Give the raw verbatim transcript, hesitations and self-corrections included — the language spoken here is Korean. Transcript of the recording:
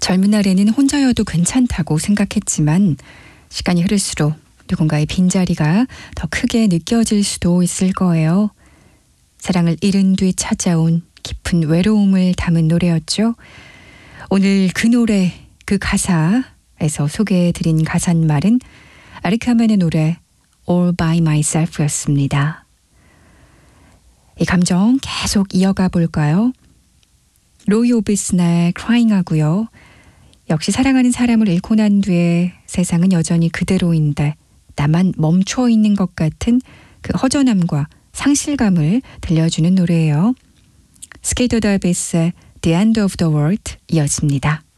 젊은 날에는 혼자여도 괜찮다고 생각했지만 시간이 흐를수록 누군가의 빈자리가 더 크게 느껴질 수도 있을 거예요. 사랑을 잃은 뒤 찾아온 깊은 외로움을 담은 노래였죠. 오늘 그 노래, 그 가사에서 소개해드린 가사말은 아리카멘의 노래 All by myself였습니다. 이 감정 계속 이어가 볼까요? 로이 오비슨의 Crying 하고요. 역시 사랑하는 사람을 잃고 난 뒤에 세상은 여전히 그대로인데 나만 멈춰 있는 것 같은 그 허전함과 상실감을 들려주는 노래예요. 스케이터 다비스의 The End of the World 이어집니다.